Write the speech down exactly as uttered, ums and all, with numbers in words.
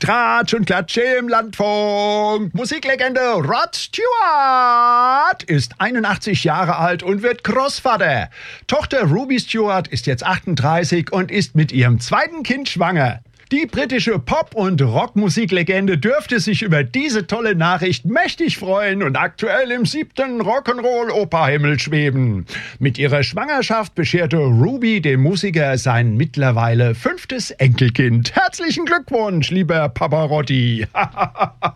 Tratsch und Klatsch im Landfunk. Musiklegende Rod Stewart ist einundachtzig Jahre alt und wird Großvater. Tochter Ruby Stewart ist jetzt achtunddreißig und ist mit ihrem zweiten Kind schwanger. Die britische Pop- und Rockmusiklegende dürfte sich über diese tolle Nachricht mächtig freuen und aktuell im siebten Rock'n'Roll-Operhimmel schweben. Mit ihrer Schwangerschaft bescherte Ruby dem Musiker sein mittlerweile fünftes Enkelkind. Herzlichen Glückwunsch, lieber Pavarotti.